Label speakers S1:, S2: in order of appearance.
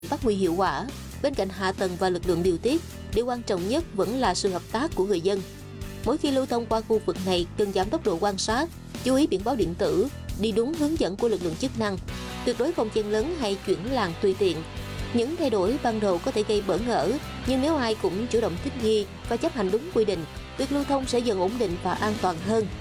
S1: phát huy hiệu quả. Bên cạnh hạ tầng và lực lượng điều tiết, điều quan trọng nhất vẫn là sự hợp tác của người dân. Mỗi khi lưu thông qua khu vực này, cần giảm tốc độ quan sát, chú ý biển báo điện tử, đi đúng hướng dẫn của lực lượng chức năng, tuyệt đối không chen lấn hay chuyển làn tùy tiện. Những thay đổi ban đầu có thể gây bỡ ngỡ, nhưng nếu ai cũng chủ động thích nghi và chấp hành đúng quy định, việc lưu thông sẽ dần ổn định và an toàn hơn.